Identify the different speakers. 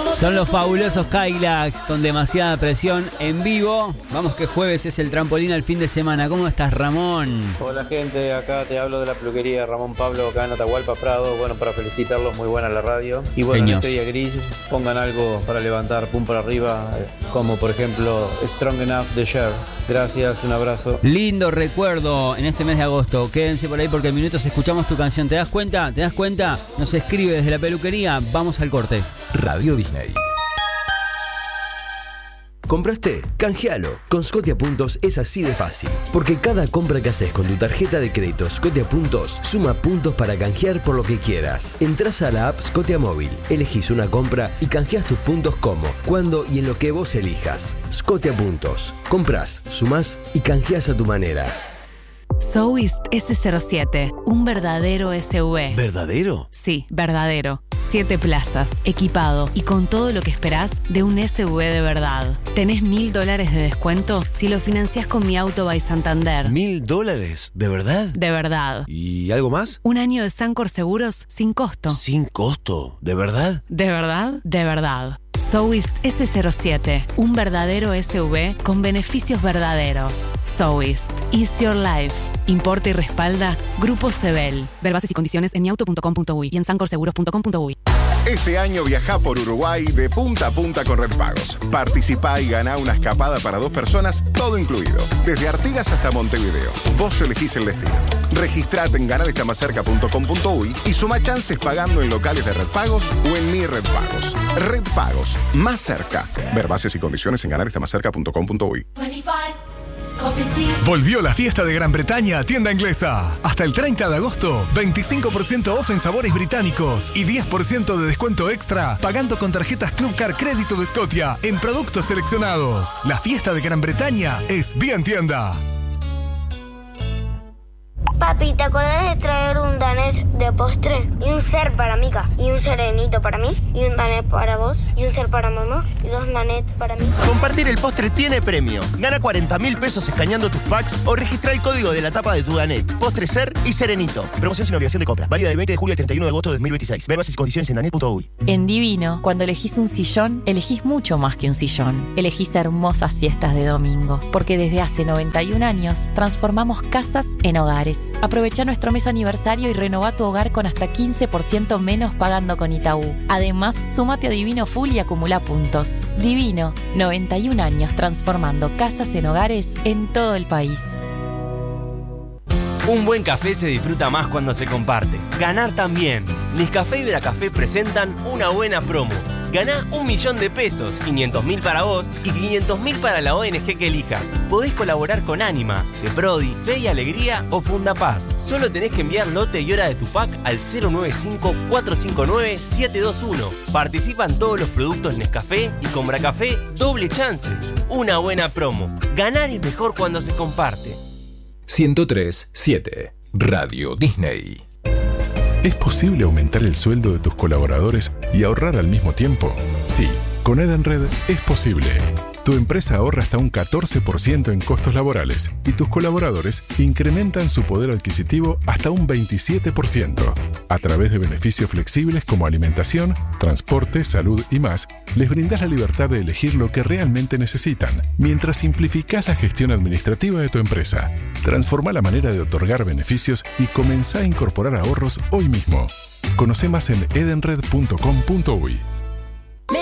Speaker 1: Son los fabulosos Cadillacs con demasiada presión en vivo. Vamos que jueves es el trampolín al fin de semana. ¿Cómo estás, Ramón?
Speaker 2: Hola gente, acá te hablo de la peluquería Ramón Pablo, acá en Atahualpa Prado. Bueno, para felicitarlos, muy buena la radio. Y bueno, en este día gris, pongan algo para levantar pum para arriba, como por ejemplo Strong Enough de Cher. Gracias, un abrazo.
Speaker 1: Lindo recuerdo en este mes de agosto. Quédense por ahí porque en minutos escuchamos tu canción. ¿Te das cuenta? ¿Te das cuenta? Nos escribe desde la peluquería. Vamos al corte.
Speaker 3: Radio Disney. ¿Compraste? Canjealo. Con Scotia Puntos es así de fácil. Porque cada compra que haces con tu tarjeta de crédito Scotia Puntos suma puntos para canjear por lo que quieras. Entrás a la app Scotia Móvil, elegís una compra y canjeás tus puntos como, cuando y en lo que vos elijas. Scotia Puntos. Comprás, sumás y canjeás a tu manera.
Speaker 4: Zoist S07, un verdadero SUV.
Speaker 3: ¿Verdadero?
Speaker 4: Sí, verdadero. 7 plazas, equipado y con todo lo que esperás de un SUV de verdad. Tenés $1.000 de descuento si lo financiás con Mi Auto by Santander.
Speaker 3: $1.000, ¿de verdad?
Speaker 4: De verdad.
Speaker 3: ¿Y algo más?
Speaker 4: Un año de Sancor Seguros sin costo.
Speaker 3: ¿Sin costo? ¿De verdad?
Speaker 4: ¿De verdad? De verdad. Zoist S07, un verdadero SUV con beneficios verdaderos. Zoist, Ease Your Life. Importa y respalda Grupo Sebel. Ver bases y condiciones en miauto.com.uy y en sancorseguros.com.uy.
Speaker 5: Este año viajá por Uruguay de punta a punta con Red Pagos. Participá y ganá una escapada para 2 personas, todo incluido. Desde Artigas hasta Montevideo. Vos elegís el destino. Registrate en ganalestamacerca.com.uy y suma chances pagando en locales de Red Pagos o en Mi Red Pagos. Red Pagos, más cerca. Ver bases y condiciones en ganalestamacerca.com.uy.
Speaker 6: Volvió la fiesta de Gran Bretaña a Tienda Inglesa. Hasta el 30 de agosto, 25% off en sabores británicos y 10% de descuento extra pagando con tarjetas Club Car Crédito de Scotia en productos seleccionados. La fiesta de Gran Bretaña es bien tienda.
Speaker 7: Papi, ¿te acordás de traer un danés de postre? Y un ser para Mika, y un serenito para mí, y un danés para vos, y un ser para mamá, y 2 danets para mí.
Speaker 8: Compartir el postre tiene premio. Gana 40.000 pesos escaneando tus packs o registra el código de la tapa de tu danet. Postre, ser y serenito. Promoción sin obligación de compra. Válida del 20 de julio al 31 de agosto de 2026. Ver bases y condiciones en danet.uy.
Speaker 9: En Divino, cuando elegís un sillón, elegís mucho más que un sillón. Elegís hermosas siestas de domingo. Porque desde hace 91 años transformamos casas en hogares. Aprovecha nuestro mes aniversario y renová tu hogar con hasta 15% menos pagando con Itaú. Además, sumate a Divino Full y acumula puntos. Divino, 91 años transformando casas en hogares en todo el país.
Speaker 10: Un buen café se disfruta más cuando se comparte. Ganar también. Nescafé y Veracafé presentan una buena promo. Ganá $1.000.000, 500.000 para vos y 500.000 para la ONG que elijas. Podés colaborar con Anima, Ceprodi, Fe y Alegría o Fundapaz. Solo tenés que enviar lote y hora de tu pack al 095-459-721. Participan todos los productos Nescafé y con Veracafé doble chance. Una buena promo. Ganar es mejor cuando se comparte.
Speaker 3: 103.7 Radio Disney.
Speaker 6: ¿Es posible aumentar el sueldo de tus colaboradores y ahorrar al mismo tiempo? Sí, con Edenred es posible. Tu empresa ahorra hasta un 14% en costos laborales y tus colaboradores incrementan su poder adquisitivo hasta un 27%. A través de beneficios flexibles como alimentación, transporte, salud y más, les brindas la libertad de elegir lo que realmente necesitan, mientras simplificás la gestión administrativa de tu empresa. Transforma la manera de otorgar beneficios y comenzá a incorporar ahorros hoy mismo. Conoce más en edenred.com.uy.